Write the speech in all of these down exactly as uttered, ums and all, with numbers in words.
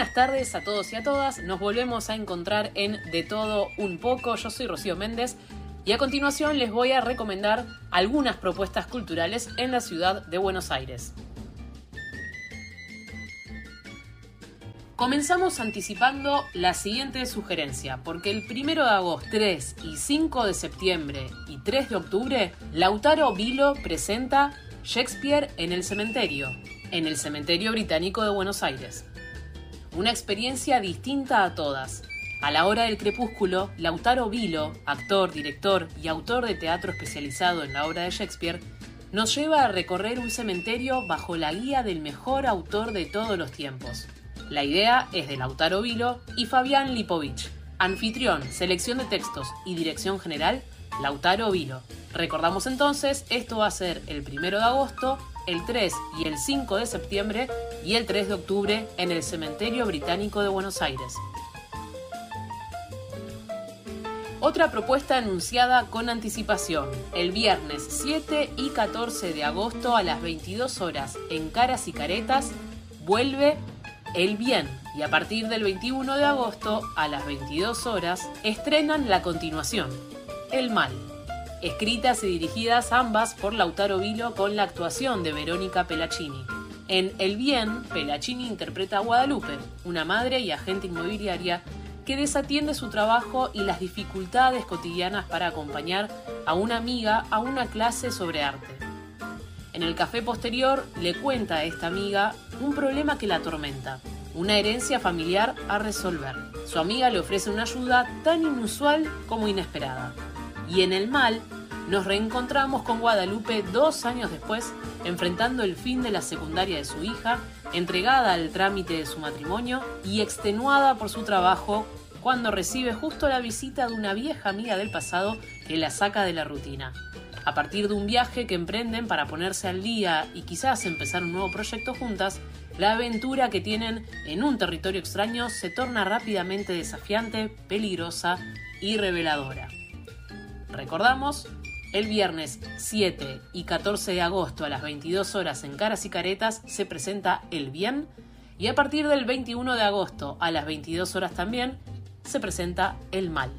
Buenas tardes a todos y a todas, nos volvemos a encontrar en De Todo Un Poco. Yo soy Rocío Méndez y a continuación les voy a recomendar algunas propuestas culturales en la ciudad de Buenos Aires. Comenzamos anticipando la siguiente sugerencia, porque el primero de agosto, tres y cinco de septiembre y tres de octubre, Lautaro Vilo presenta Shakespeare en el cementerio, en el Cementerio Británico de Buenos Aires. Una experiencia distinta a todas. A la hora del crepúsculo, Lautaro Vilo, actor, director y autor de teatro especializado en la obra de Shakespeare, nos lleva a recorrer un cementerio bajo la guía del mejor autor de todos los tiempos. La idea es de Lautaro Vilo y Fabián Lipovich. Anfitrión, selección de textos y dirección general, Lautaro Vilo. Recordamos entonces, esto va a ser el primero de agosto, el tres y el cinco de septiembre y el tres de octubre en el Cementerio Británico de Buenos Aires. Otra propuesta anunciada con anticipación. El viernes siete y catorce de agosto a las veintidós horas en Caras y Caretas vuelve El Bien, y a partir del veintiuno de agosto a las veintidós horas estrenan la continuación, El Mal. Escritas y dirigidas ambas por Lautaro Vilo con la actuación de Verónica Pelaccini. En El Bien, Pelaccini interpreta a Guadalupe, una madre y agente inmobiliaria que desatiende su trabajo y las dificultades cotidianas para acompañar a una amiga a una clase sobre arte. En el café posterior le cuenta a esta amiga un problema que la atormenta, una herencia familiar a resolver. Su amiga le ofrece una ayuda tan inusual como inesperada. Y en El Mal nos reencontramos con Guadalupe dos años después, enfrentando el fin de la secundaria de su hija, entregada al trámite de su matrimonio y extenuada por su trabajo cuando recibe justo la visita de una vieja amiga del pasado que la saca de la rutina. A partir de un viaje que emprenden para ponerse al día y quizás empezar un nuevo proyecto juntas, la aventura que tienen en un territorio extraño se torna rápidamente desafiante, peligrosa y reveladora. Recordamos, el viernes siete y catorce de agosto a las veintidós horas en Caras y Caretas se presenta El Bien y a partir del veintiuno de agosto a las veintidós horas también se presenta El Mal.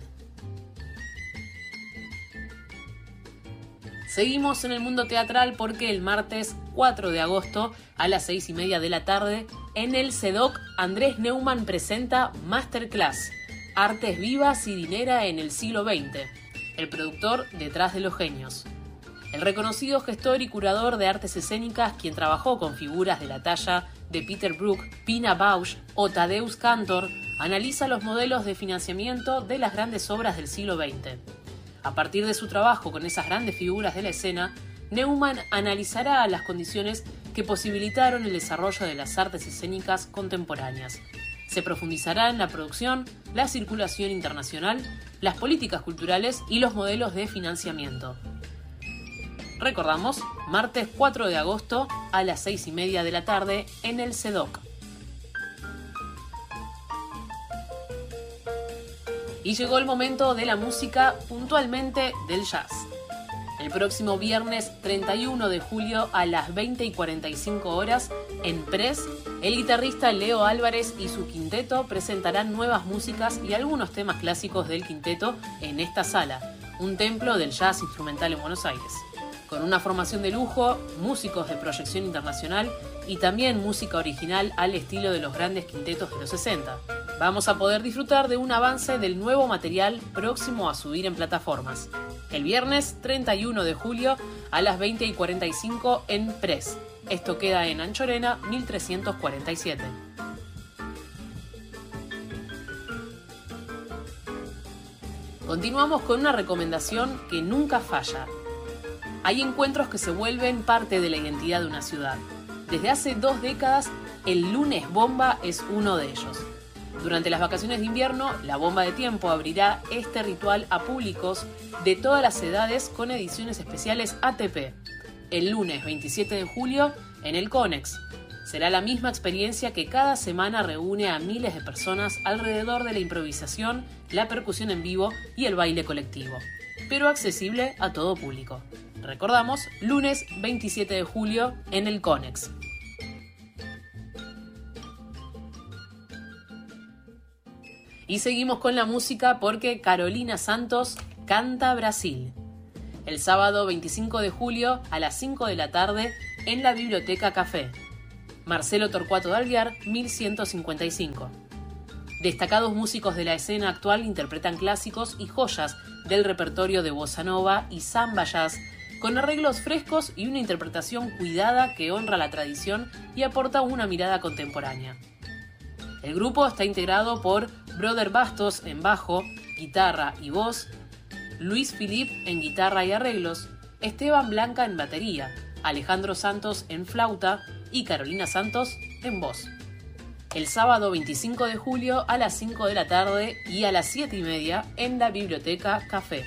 Seguimos en el mundo teatral porque el martes cuatro de agosto a las seis y media de la tarde en el CEDOC Andrés Neumann presenta Masterclass, Artes Vivas y Dinera en el siglo veinte. El productor detrás de los genios. El reconocido gestor y curador de artes escénicas, quien trabajó con figuras de la talla de Peter Brook, Pina Bausch o Tadeusz Kantor, analiza los modelos de financiamiento de las grandes obras del siglo veinte. A partir de su trabajo con esas grandes figuras de la escena, Neumann analizará las condiciones que posibilitaron el desarrollo de las artes escénicas contemporáneas. Se profundizará en la producción, la circulación internacional, las políticas culturales y los modelos de financiamiento. Recordamos, martes cuatro de agosto a las seis y media de la tarde en el CEDOC. Y llegó el momento de la música, puntualmente del jazz. El próximo viernes treinta y uno de julio a las veinte y cuarenta y cinco horas en Press, el guitarrista Leo Álvarez y su quinteto presentarán nuevas músicas y algunos temas clásicos del quinteto en esta sala, un templo del jazz instrumental en Buenos Aires. Con una formación de lujo, músicos de proyección internacional y también música original al estilo de los grandes quintetos de los sesenta. Vamos a poder disfrutar de un avance del nuevo material próximo a subir en plataformas. El viernes treinta y uno de julio a las veinte y cuarenta y cinco en Press. Esto queda en Anchorena mil trescientos cuarenta y siete. Continuamos con una recomendación que nunca falla. Hay encuentros que se vuelven parte de la identidad de una ciudad. Desde hace dos décadas, el Lunes Bomba es uno de ellos. Durante las vacaciones de invierno, la Bomba de Tiempo abrirá este ritual a públicos de todas las edades con ediciones especiales A T P. El lunes veintisiete de julio en el Conex. Será la misma experiencia que cada semana reúne a miles de personas alrededor de la improvisación, la percusión en vivo y el baile colectivo, pero accesible a todo público. Recordamos, lunes veintisiete de julio en el Conex. Y seguimos con la música porque Carolina Santos canta Brasil. El sábado veinticinco de julio a las cinco de la tarde en la Biblioteca Café. Marcelo Torcuato de Alvear, mil ciento cincuenta y cinco. Destacados músicos de la escena actual interpretan clásicos y joyas del repertorio de bossa nova y samba jazz, con arreglos frescos y una interpretación cuidada que honra la tradición y aporta una mirada contemporánea. El grupo está integrado por Brother Bastos en bajo, guitarra y voz, Luis Filip en guitarra y arreglos, Esteban Blanca en batería, Alejandro Santos en flauta y Carolina Santos en voz. El sábado veinticinco de julio a las cinco de la tarde y a las siete y media en la Biblioteca Café.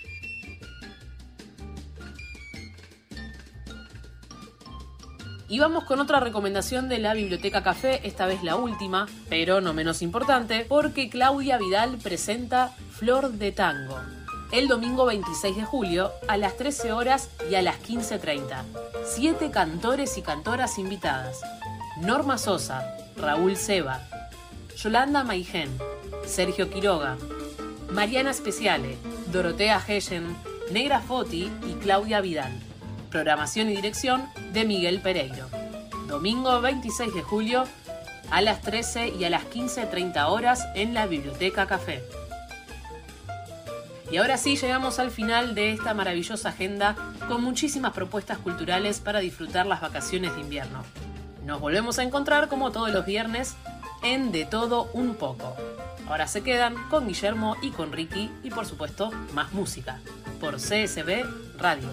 Y vamos con otra recomendación de la Biblioteca Café, esta vez la última, pero no menos importante, porque Claudia Vidal presenta Flor de Tango, el domingo veintiséis de julio a las trece horas y a las quince treinta. Siete cantores y cantoras invitadas: Norma Sosa, Raúl Seba, Yolanda Maijén, Sergio Quiroga, Mariana Speciale, Dorotea Heyen, Negra Foti y Claudia Vidal. Programación y dirección de Miguel Pereiro. Domingo veintiséis de julio a las trece y a las quince treinta horas en la Biblioteca Café. Y ahora sí llegamos al final de esta maravillosa agenda con muchísimas propuestas culturales para disfrutar las vacaciones de invierno. Nos volvemos a encontrar como todos los viernes en De Todo Un Poco. Ahora se quedan con Guillermo y con Ricky y por supuesto más música por C S B Radio.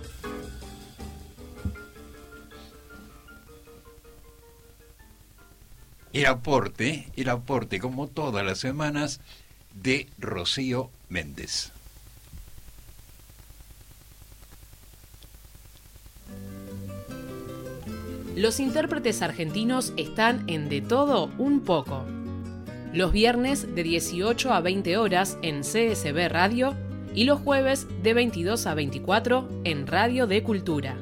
El aporte, el aporte como todas las semanas de Rocío Méndez. Los intérpretes argentinos están en De Todo Un Poco. Los viernes de dieciocho a veinte horas en C S B Radio y los jueves de veintidós a veinticuatro en Radio de Cultura.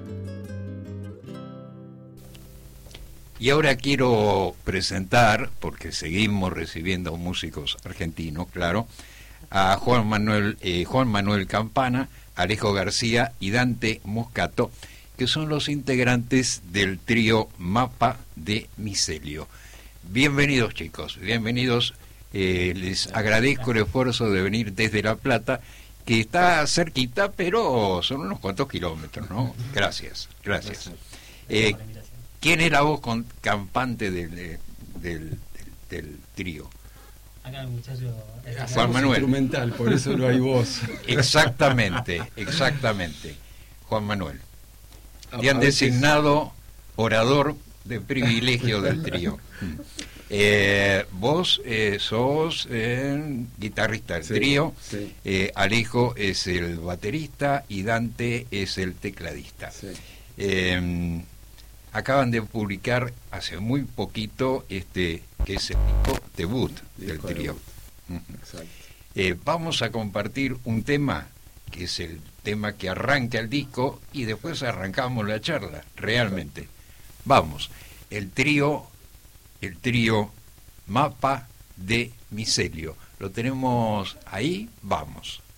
Y ahora quiero presentar, porque seguimos recibiendo músicos argentinos, claro, a Juan Manuel, eh, Juan Manuel Campana, Alejo García y Dante Moscato, que son los integrantes del trío Mapa de Micelio. Bienvenidos, chicos, bienvenidos. Eh, les agradezco el esfuerzo de venir desde La Plata, que está cerquita, pero son unos cuantos kilómetros, ¿no? Gracias, gracias. Eh, ¿Quién es la voz con, campante del, del, del, del trío? Acá el muchacho... Juan Manuel. Instrumental, por eso no hay voz. Exactamente, exactamente. Juan Manuel. A, Y han a veces... designado orador de privilegio del trío. Eh, vos eh, sos eh, guitarrista del sí, trío, sí. Eh, Alejo es el baterista y Dante es el tecladista. Sí. Eh, acaban de publicar hace muy poquito este que es el disco debut del disco trío. Debut. Uh-huh. Eh, vamos a compartir un tema que es el tema que arranca el disco y después arrancamos la charla, realmente. Vamos, el trío, el trío Mapa de Micelio. ¿Lo tenemos ahí? Vamos.